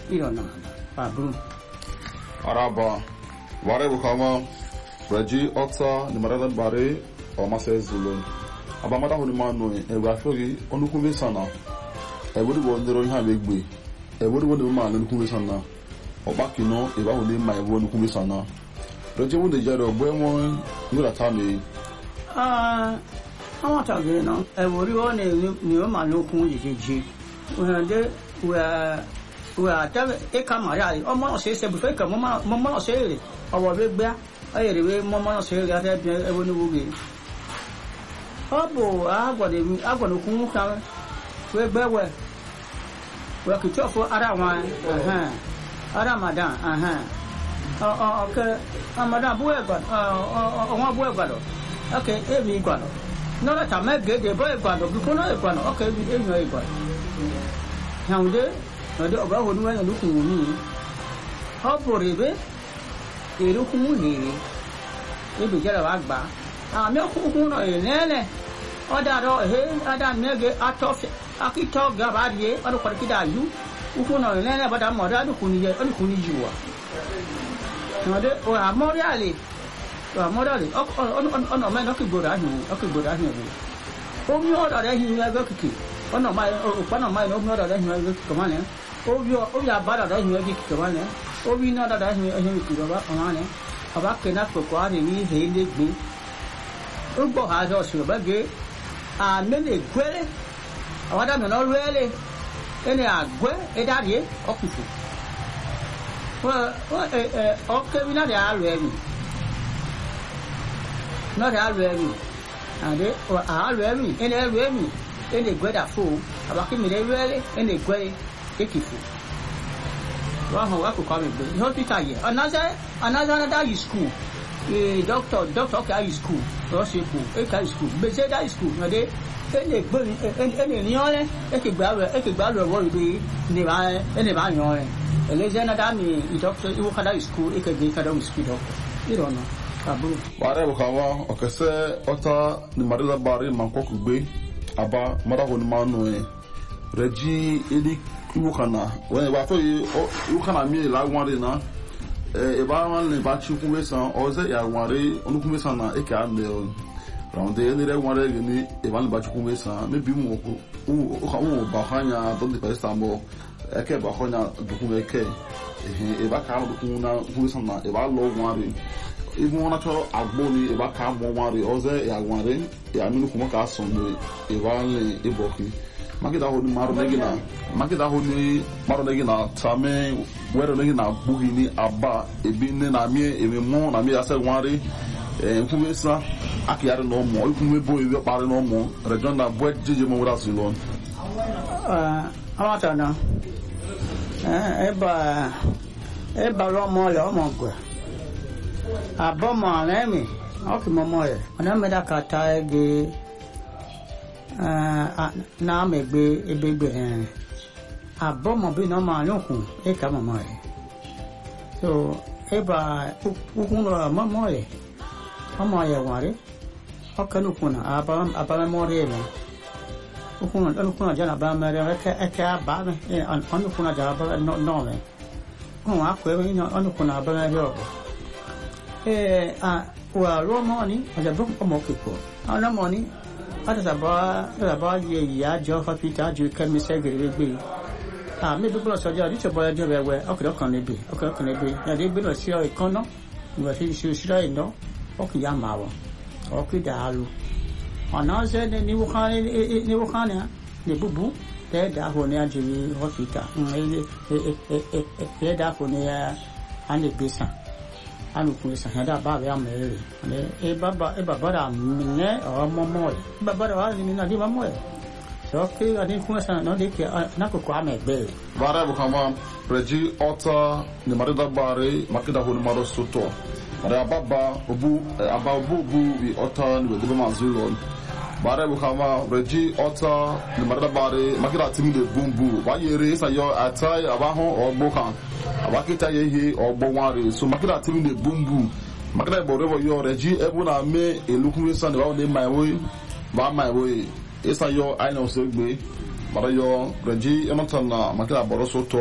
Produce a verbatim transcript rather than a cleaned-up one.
irona babu araba ware bukama Reji Ota ni marada bare o mase zulon abamada ho ni manu e wa fori onukunbe sana e bodi bo ndero ha begbe e bodi bo de ma onukunbe sana obakino e ba ho ni ma e bo onukunbe sana Reji wo de jaro bo mo ngura tami ah awon ta ge no e bodi wo ni ni o ma nukun jiji o de wa wa ta e kama ya o mo se se bu fe ka mo ma mo mo se re owo be gba ayere we mo mo se ga te bi e bo ni bugi obo agwade mi agwado kun ka we gbe we we ki chofo ara wa aha ara madan aha o o ke amadan bu e gba o won bu e gba do okay e bi gba do no na ta me ge de bo e gba do bi ko no e gba no okay bi e no e gba haunde no de oba ho ni wa no kun ni obo rebe ero kun ni ebi jere wa gba ah me ku ku no ele oda ro he ada mege atof akito gabarie odo ko kida yu ku no ele bada mo da ku ni je ku ni jiwa no de o amoriale o amoriale o o no me no ki gora hu o ki gora hu o mi oda re hu ya go kiki o no mai o pa no mai no mi oda re hu ya go kiki ma ne o bi o ya bada re hu ya kiki ma ne o bi no da re hu ya kiki ba o ma ne aba kena ko kwa ni ni he le gbe o gbo ha jo su ba ge a me le gwere awada me no rele ene agwe e darie okufu o e o ke bi na de alu emi no de alu emi ade o alu emi ene alu emi ene gwe da fo aba ki me le rele ene gwe ekifu wa ho wa ko ka me gbe hospital ye another another another school eh doctor doctor ka school so simple e ka school be say that school na de ene gbe ene ni ole e ke gba e ke gba lo wo bi ni ba ene ba yan re ele je na da mi doctor i wo ka da school e ke ge ka da school doctor i don't know abu bare bu kawa o kese ota ni marida bare man ko kugbe aba mara ho ni manu e Reji eli Ukana when ba to Ukana mi la wanre na e ba wan le ba chi kunwe san o ze ya wanre onu kunwe san na e ka ne round de ni re wanre ni e ba le ba chi kunwe san me bi mu ko o ka wo ba hanya do ni pa stambo e ke ba hanya du kunwe ke e ba ka du kunna kunwe san na e ba lo wanre e mo na to agbo ni e ba ka mo wanre o ze ya wanre ya mi ku mo ka son ni e ba le e bo ki makida ho ni maro negina makida ho ni maro negina tame wero negina bugi ni aba ebi ne na mi emi mo na mi ase wanre eh nkumesa akiyare no mo ikunwe bo ebi pare no mo region na bo jeje mo wura silon ah awata na eh eba eba lo mo le o mo gbe abo mo le mi o ki mo mo ye ona me da ka ta ege ah na me gbe ebegbe eh abomo bi no ma yokun e ka mama e so eba ukun no mama e mama ye ware okanu kuna aba aba mo re me ukun no kuna jana ba me re ka e ka ba me an anu kuna jana ba no no me kun wa ko e no anu kuna ba me ro eh ah wa ro mo ni aja bu mo ke ko ana mo ni ada saba saba ye ya jo hospital ju kan mi se gere gbe ah me bi lo so ja ri se bo jo wewe okere kan le bi okere kan le bi ya de bi lo si o kan no ni wa si si si ra ino o ki ya ma wo o ki da lu ona se ni wo kan ni wo kan ni bubu te da ho ni aju hospital e e e da ho ni an le bi san anu ku sa hada ba ya mere e baba e baba da mine o momo e baba da ni na di momo e so ke adin ku sa no de ke na ko kwa me be bare bu kama Reji Ota ni marida bare makida ho ni maro soto bare baba obu aba obu bu wi Ota ni be ma zulon bare bu kama Reji Ota ni marida bare makida timi de bumbu wa yere sa yo atai aba ho ogbo kan abakita yehe ogbo wanre so makida timi de bumbu makida borebo yo Reji ebu na me elukun san de ba o de my way ba my way esa yo I know so gbe bara yo Reji emotana makida boro so to